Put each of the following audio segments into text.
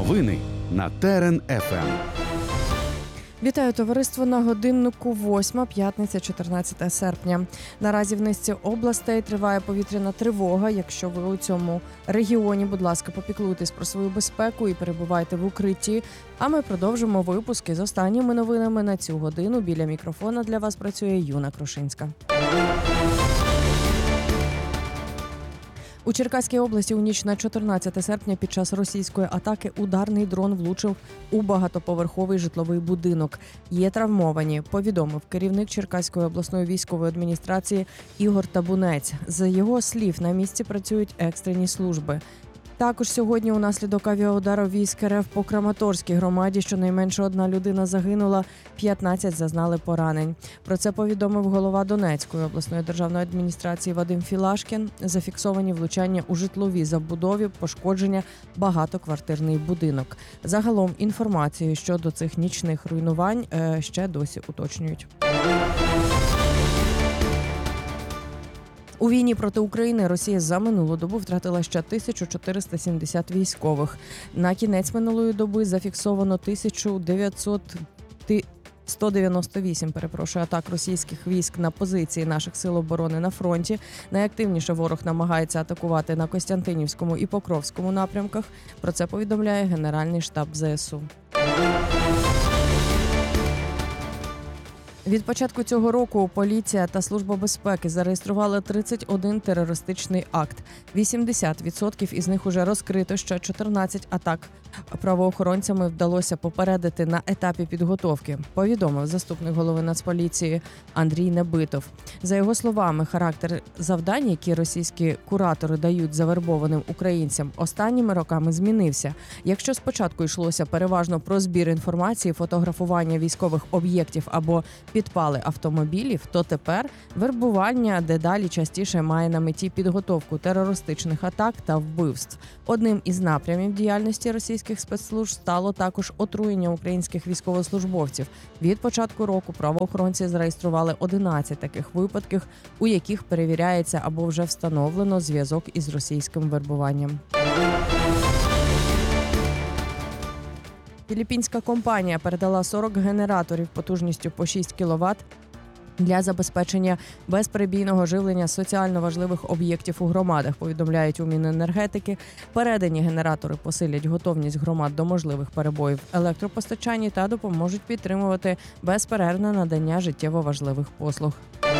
Новини на ТРН-ФМ. Вітаю, товариство, на годиннику 8, п'ятниця, 14 серпня. Наразі в низці областей триває повітряна тривога. Якщо ви у цьому регіоні, будь ласка, попіклуйтесь про свою безпеку і перебувайте в укритті. А ми продовжимо випуски з останніми новинами на цю годину. Біля мікрофона для вас працює Юна Крушинська. У Черкаській області у ніч на 14 серпня під час російської атаки ударний дрон влучив у багатоповерховий житловий будинок. Є травмовані, повідомив керівник Черкаської обласної військової адміністрації Ігор Табунець. За його слів, на місці працюють екстрені служби. Також сьогодні унаслідок авіаудару військ РФ по Краматорській громаді щонайменше одна людина загинула, 15 зазнали поранень. Про це повідомив голова Донецької обласної державної адміністрації Вадим Філашкін. Зафіксовані влучання у житловій забудові, пошкодження багатоквартирний будинок. Загалом інформацію щодо цих нічних руйнувань ще досі уточнюють. У війні проти України Росія за минулу добу втратила ще 1470 військових. На кінець минулої доби зафіксовано 198 атак російських військ на позиції наших сил оборони на фронті. Найактивніше ворог намагається атакувати на Костянтинівському і Покровському напрямках. Про це повідомляє Генеральний штаб ЗСУ. Від початку цього року поліція та Служба безпеки зареєстрували 31 терористичний акт. 80% із них уже розкрито, ще 14 атак правоохоронцями вдалося попередити на етапі підготовки, повідомив заступник голови Нацполіції Андрій Небитов. За його словами, характер завдань, які російські куратори дають завербованим українцям, останніми роками змінився. Якщо спочатку йшлося переважно про збір інформації, фотографування військових об'єктів або підпали автомобілів, то тепер вербування дедалі частіше має на меті підготовку терористичних атак та вбивств. Одним із напрямів діяльності російських спецслужб стало також отруєння українських військовослужбовців. Від початку року правоохоронці зареєстрували 11 таких випадків, у яких перевіряється або вже встановлено зв'язок із російським вербуванням. Філіппінська компанія передала 40 генераторів потужністю по 6 кВт для забезпечення безперебійного живлення соціально важливих об'єктів у громадах, повідомляють у Міненергетики. Передані генератори посилять готовність громад до можливих перебоїв в електропостачанні та допоможуть підтримувати безперервне надання життєво важливих послуг.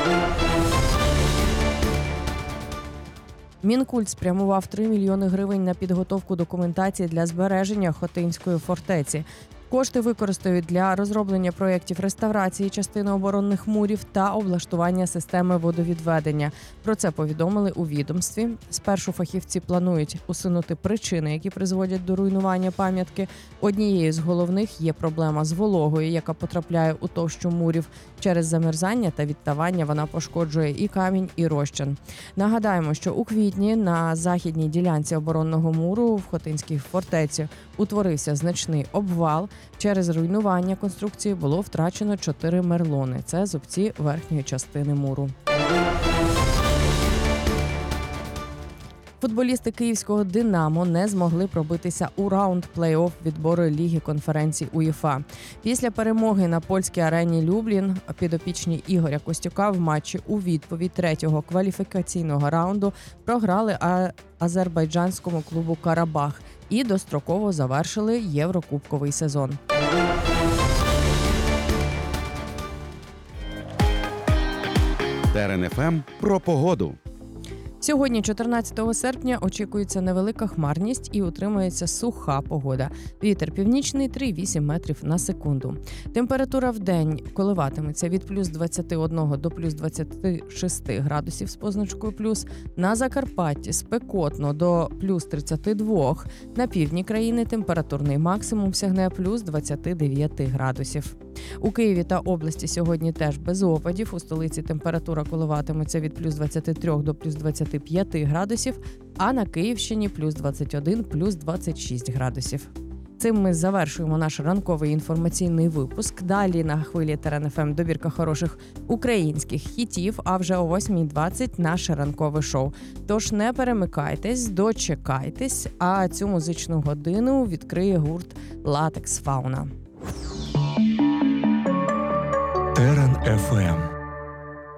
Мінкульт спрямував 3 мільйони гривень на підготовку документації для збереження Хотинської фортеці. Кошти використають для розроблення проєктів реставрації частини оборонних мурів та облаштування системи водовідведення. Про це повідомили у відомстві. Спершу фахівці планують усунути причини, які призводять до руйнування пам'ятки. Однією з головних є проблема з вологою, яка потрапляє у товщу мурів. Через замерзання та відтавання вона пошкоджує і камінь, і розчин. Нагадаємо, що у квітні на західній ділянці оборонного муру в Хотинській фортеці утворився значний обвал. Через руйнування конструкції було втрачено 4 мерлони. Це зубці верхньої частини муру. Футболісти київського «Динамо» не змогли пробитися у раунд плей-офф відбору Ліги конференцій УЄФА. Після перемоги на польській арені Люблін підопічні Ігоря Костюка в матчі у відповідь третього кваліфікаційного раунду програли азербайджанському клубу «Карабах» і достроково завершили єврокубковий сезон. ТРН-ФМ про погоду. Сьогодні, 14 серпня, очікується невелика хмарність і утримується суха погода. Вітер північний 3,8 метрів на секунду. Температура в день коливатиметься від плюс 21 до плюс 26 градусів з позначкою плюс. На Закарпатті спекотно до плюс 32. На півдні країни температурний максимум сягне плюс 29 градусів. У Києві та області сьогодні теж без опадів. У столиці температура коливатиметься від плюс 23 до плюс 25 градусів, а на Київщині плюс 21, плюс 26 градусів. Цим ми завершуємо наш ранковий інформаційний випуск. Далі на хвилі Терен ФМ добірка хороших українських хітів, а вже о 8:20 наше ранкове шоу. Тож не перемикайтесь, дочекайтесь, а цю музичну годину відкриє гурт «Латекс Фауна». Терен ФМ.